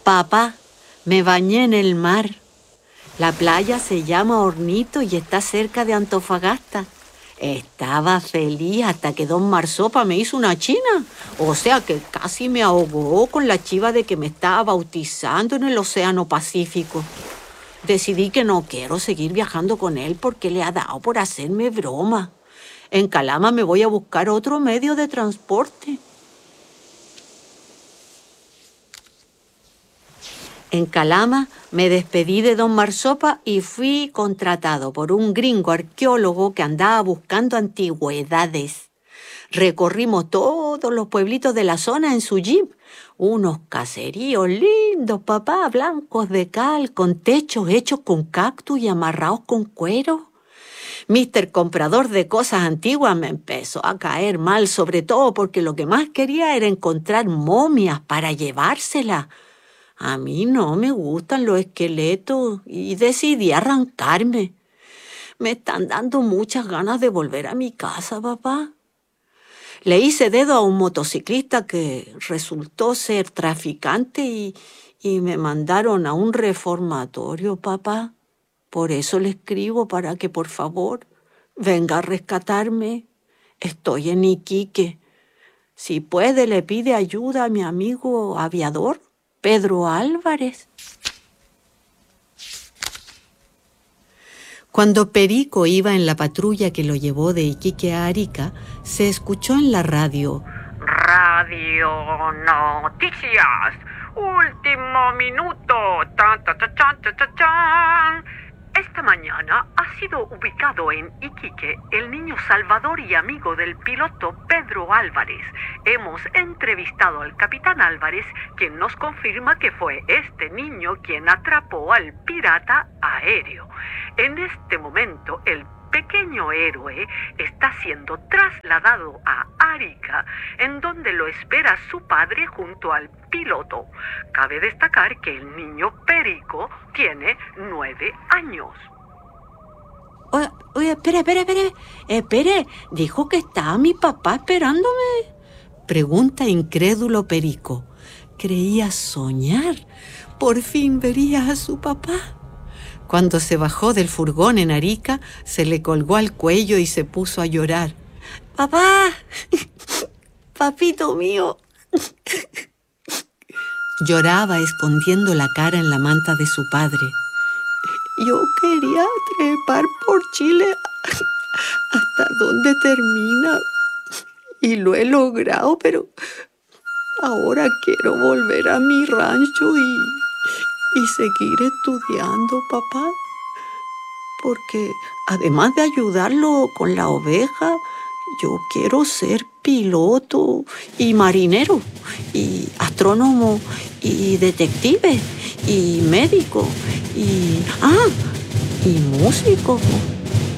Papá, me bañé en el mar. La playa se llama Hornito y está cerca de Antofagasta. Estaba feliz hasta que don Marsopa me hizo una china. O sea que casi me ahogó con la chiva de que me estaba bautizando en el Océano Pacífico. Decidí que no quiero seguir viajando con él porque le ha dado por hacerme broma. En Calama me voy a buscar otro medio de transporte. En Calama me despedí de don Marsopa y fui contratado por un gringo arqueólogo que andaba buscando antigüedades. Recorrimos todos los pueblitos de la zona en su jeep. Unos caseríos lindos, papá, blancos de cal, con techos hechos con cactus y amarrados con cuero. Mister Comprador de Cosas Antiguas me empezó a caer mal, sobre todo porque lo que más quería era encontrar momias para llevárselas. A mí no me gustan los esqueletos y decidí arrancarme. Me están dando muchas ganas de volver a mi casa, papá. Le hice dedo a un motociclista que resultó ser traficante y me mandaron a un reformatorio, papá. Por eso le escribo para que, por favor, venga a rescatarme. Estoy en Iquique. Si puede, le pide ayuda a mi amigo aviador, Pedro Álvarez. Cuando Perico iba en la patrulla que lo llevó de Iquique a Arica, se escuchó en la radio: Radio Noticias, último minuto. Tan, tan, tan, tan, tan, tan, tan. Esta mañana ha sido ubicado en Iquique el niño salvador y amigo del piloto Pedro Álvarez. Hemos entrevistado al capitán Álvarez, quien nos confirma que fue este niño quien atrapó al pirata aéreo. En este momento, el pequeño héroe está siendo trasladado a Arica, en donde lo espera su padre junto al piloto. Cabe destacar que el niño Perico tiene 9 años. Oye, espere, dijo que estaba mi papá esperándome. Pregunta incrédulo Perico. Creía soñar. Por fin vería a su papá. Cuando se bajó del furgón en Arica, se le colgó al cuello y se puso a llorar. ¡Papá! ¡Papito mío! Lloraba escondiendo la cara en la manta de su padre. Yo quería trepar por Chile hasta donde termina. Y lo he logrado, pero ahora quiero volver a mi rancho y seguir estudiando, papá. Porque además de ayudarlo con la oveja, yo quiero ser piloto y marinero y astrónomo y detective y médico y músico.